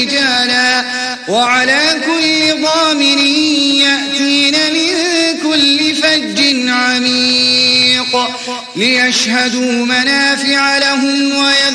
رجالا وعلى كل ضامر يأتين من كل فج عميق ليشهدوا منافع لهم